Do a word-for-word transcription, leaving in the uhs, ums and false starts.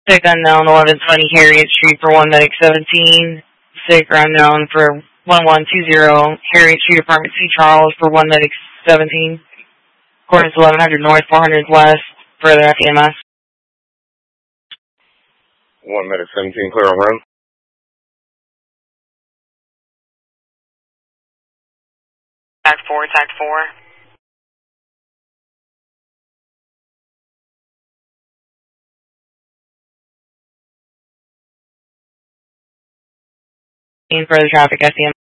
Sick unknown eleven twenty Harriet Street for one medic seventeen. Sick or unknown for one one two zero Harriet Street apartment C Charles for one medic seventeen. Coordinates eleven hundred north, four hundred west. Further F E M S. one medic seventeen, clear on room. Tag four, tag four. In further traffic, S E M.